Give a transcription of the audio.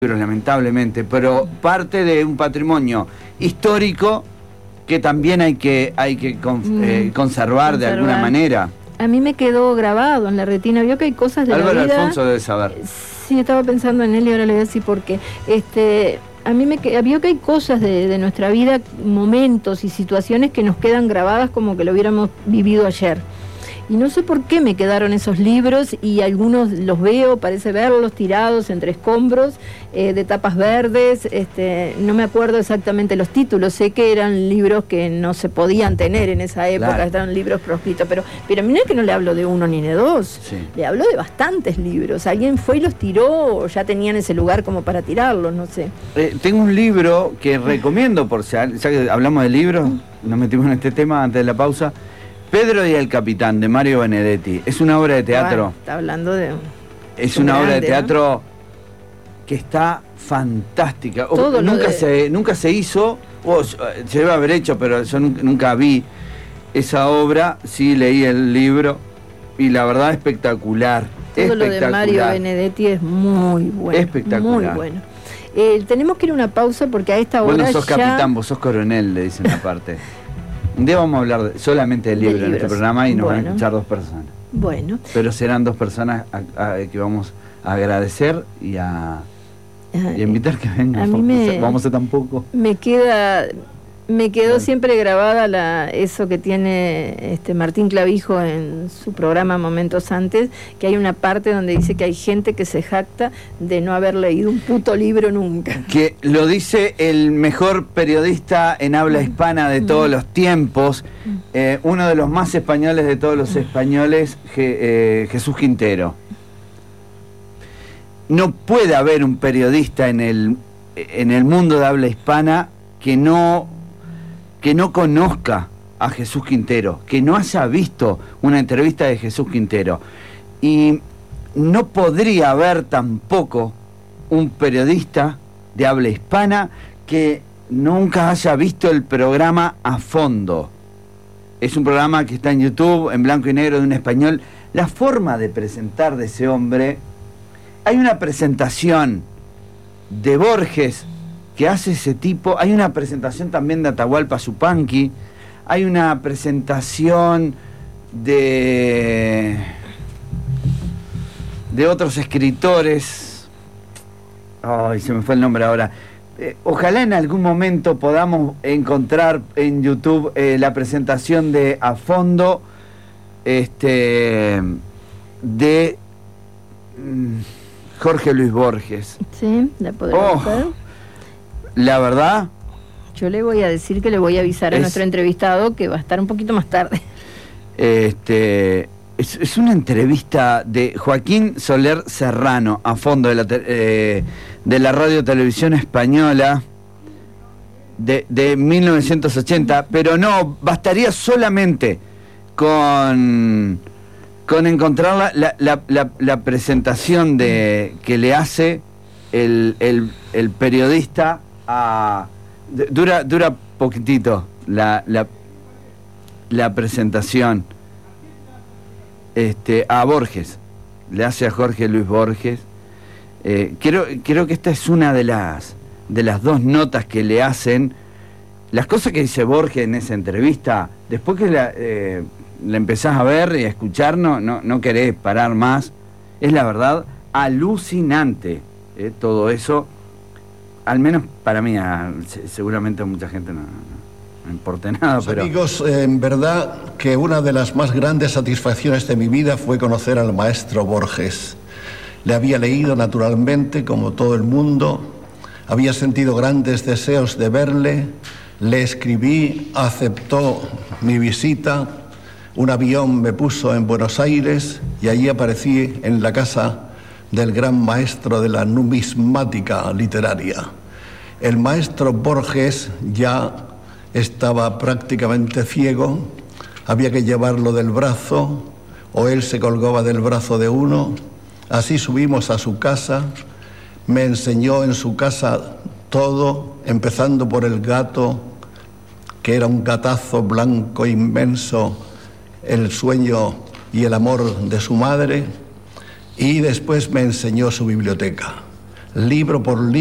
lamentablemente, pero parte de un patrimonio histórico que también hay que conservar de alguna manera. A mí me quedó grabado en la retina. Vio que hay cosas de Álvaro la vida... Alfonso debe saber. Sí, estaba pensando en él y ahora le voy a decir por qué. A mí vio que hay cosas de nuestra vida, momentos y situaciones que nos quedan grabadas como que lo hubiéramos vivido ayer. Y no sé por qué me quedaron esos libros, y algunos los veo, parece verlos tirados entre escombros, de tapas verdes. No me acuerdo exactamente los títulos, sé que eran libros que no se podían tener en esa época, claro. Estaban libros proscritos, pero mira que no le hablo de uno ni de dos, sí. Le hablo de bastantes libros. Alguien fue y los tiró, o ya tenían ese lugar como para tirarlos, no sé. Tengo un libro que recomiendo, ya que hablamos de libros, nos metimos en este tema antes de la pausa. Pedro y el Capitán, de Mario Benedetti. Es una obra de teatro. Bueno, está hablando de... Es una obra de teatro, ¿no? Que está fantástica. Nunca se hizo, se debe haber hecho, pero yo nunca vi esa obra. Sí leí el libro y la verdad espectacular. Todo lo de Mario Benedetti es muy bueno. Espectacular. Muy bueno. Tenemos que ir a una pausa porque a esta hora sos capitán, vos sos coronel, le dicen aparte. Un día vamos a hablar solamente del libro en este programa y nos van a escuchar 2 personas. Bueno. Pero serán 2 personas que vamos a agradecer y a invitar que vengan. Vamos a hacer tampoco. Me quedó siempre grabada eso que tiene Martín Clavijo en su programa Momentos Antes, que hay una parte donde dice que hay gente que se jacta de no haber leído un puto libro nunca. Que lo dice el mejor periodista en habla hispana de todos los tiempos, uno de los más españoles de todos los españoles, Jesús Quintero. No puede haber un periodista en el mundo de habla hispana que no conozca a Jesús Quintero, que no haya visto una entrevista de Jesús Quintero. Y no podría haber tampoco un periodista de habla hispana que nunca haya visto el programa A Fondo. Es un programa que está en YouTube, en blanco y negro, de un español. La forma de presentar de ese hombre... Hay una presentación de Borges que hace ese tipo, hay una presentación también de Atahualpa Yupanqui, hay una presentación de otros escritores, se me fue el nombre ahora. Ojalá en algún momento podamos encontrar en YouTube la presentación de A Fondo, de Jorge Luis Borges. Sí, la podemos ver. La verdad, yo le voy a decir que le voy a avisar a nuestro entrevistado que va a estar un poquito más tarde. Es una entrevista de Joaquín Soler Serrano, A Fondo, de la Radio Televisión Española de 1980, pero no, bastaría solamente con encontrar la presentación que le hace el periodista dura poquitito la presentación a Borges, le hace a Jorge Luis Borges. Creo que esta es una de las 2 notas que le hacen. Las cosas que dice Borges en esa entrevista, después que la empezás a ver y a escuchar, no querés parar más. Es la verdad alucinante, todo eso. Al menos para mí, seguramente a mucha gente no importa nada, pero... Amigos, en verdad que una de las más grandes satisfacciones de mi vida fue conocer al maestro Borges. Le había leído naturalmente, como todo el mundo, había sentido grandes deseos de verle, le escribí, aceptó mi visita, un avión me puso en Buenos Aires y allí aparecí en la casa del gran maestro de la numismática literaria. El maestro Borges ya estaba prácticamente ciego, había que llevarlo del brazo, o él se colgaba del brazo de uno. Así subimos a su casa, me enseñó en su casa todo, empezando por el gato, que era un gatazo blanco inmenso, el sueño y el amor de su madre, y después me enseñó su biblioteca. libro por libro,